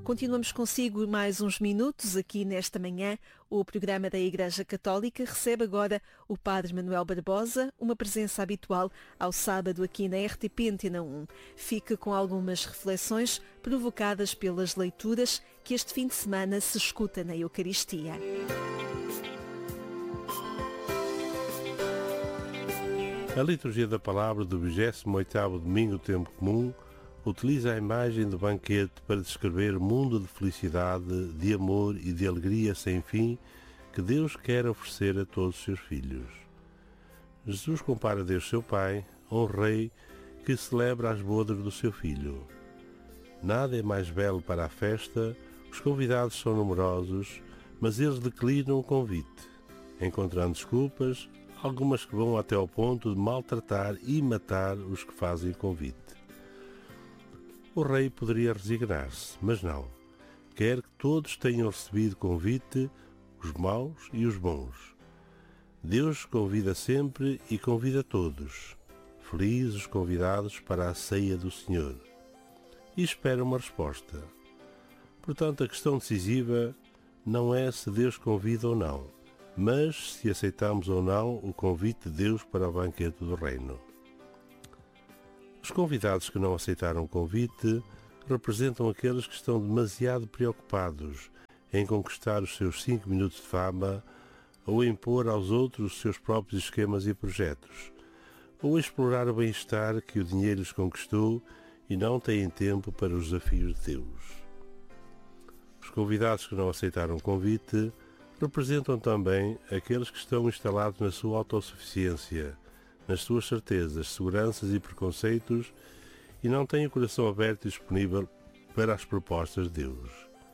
Continuamos consigo mais uns minutos aqui nesta manhã. O programa da Igreja Católica recebe agora o Padre Manuel Barbosa, uma presença habitual ao sábado aqui na RTP Antena 1. Fica com algumas reflexões provocadas pelas leituras que este fim de semana se escuta na Eucaristia. A liturgia da palavra do 28º domingo do tempo comum utiliza a imagem do banquete para descrever o mundo de felicidade, de amor e de alegria sem fim que Deus quer oferecer a todos os seus filhos. Jesus compara Deus seu Pai a um rei que celebra as bodas do seu filho. Nada é mais belo para a festa, os convidados são numerosos, mas eles declinam o convite, encontrando desculpas, algumas que vão até ao ponto de maltratar e matar os que fazem o convite. O rei poderia resignar-se, mas não. Quer que todos tenham recebido convite, os maus e os bons. Deus convida sempre e convida todos. Felizes os convidados para a ceia do Senhor. E espera uma resposta. Portanto, a questão decisiva não é se Deus convida ou não, mas se aceitamos ou não o convite de Deus para o banquete do reino. Os convidados que não aceitaram o convite representam aqueles que estão demasiado preocupados em conquistar os seus 5 minutos de fama ou impor aos outros os seus próprios esquemas e projetos, ou explorar o bem-estar que o dinheiro lhes conquistou e não têm tempo para os desafios de Deus. Os convidados que não aceitaram o convite representam também aqueles que estão instalados na sua autossuficiência, nas suas certezas, seguranças e preconceitos e não têm o coração aberto e disponível para as propostas de Deus.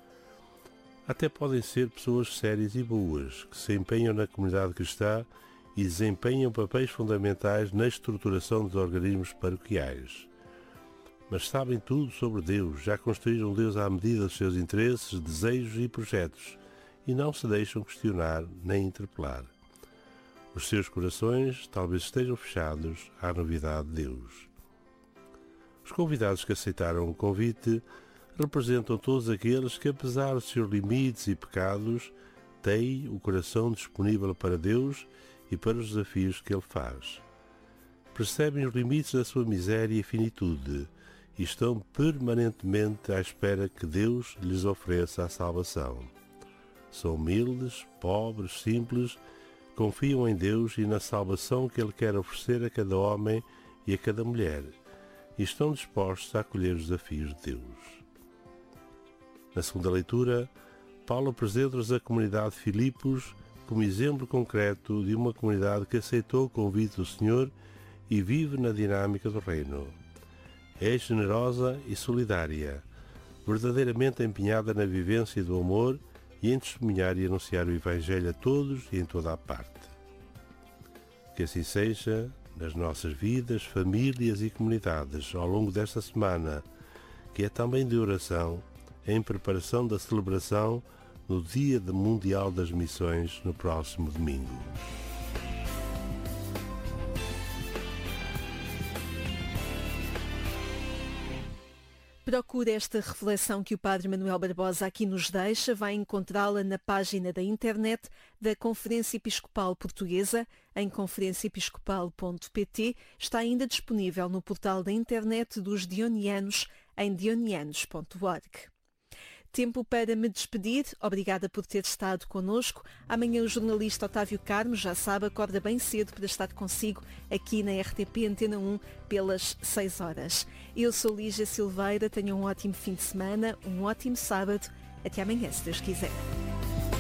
Até podem ser pessoas sérias e boas, que se empenham na comunidade cristã e desempenham papéis fundamentais na estruturação dos organismos paroquiais. Mas sabem tudo sobre Deus, já construíram Deus à medida dos seus interesses, desejos e projetos e não se deixam questionar nem interpelar. Os seus corações talvez estejam fechados à novidade de Deus. Os convidados que aceitaram o convite representam todos aqueles que, apesar dos seus limites e pecados, têm o coração disponível para Deus e para os desafios que Ele faz. Percebem os limites da sua miséria e finitude e estão permanentemente à espera que Deus lhes ofereça a salvação. São humildes, pobres, simples, confiam em Deus e na salvação que Ele quer oferecer a cada homem e a cada mulher e estão dispostos a acolher os desafios de Deus. Na segunda leitura, Paulo apresenta-nos a comunidade de Filipos como exemplo concreto de uma comunidade que aceitou o convite do Senhor e vive na dinâmica do reino. É generosa e solidária, verdadeiramente empenhada na vivência do amor e em testemunhar e anunciar o Evangelho a todos e em toda a parte. Que assim seja nas nossas vidas, famílias e comunidades ao longo desta semana, que é também de oração, em preparação da celebração no Dia Mundial das Missões no próximo domingo. Procure esta reflexão que o Padre Manuel Barbosa aqui nos deixa. Vai encontrá-la na página da internet da Conferência Episcopal Portuguesa, em conferenciaepiscopal.pt. Está ainda disponível no portal da internet dos Dionianos, em dionianos.org. Tempo para me despedir. Obrigada por ter estado connosco. Amanhã o jornalista Otávio Carmo, já sabe, acorda bem cedo para estar consigo aqui na RTP Antena 1 pelas 6 horas. Eu sou Lígia Silveira, tenham um ótimo fim de semana, um ótimo sábado. Até amanhã, se Deus quiser.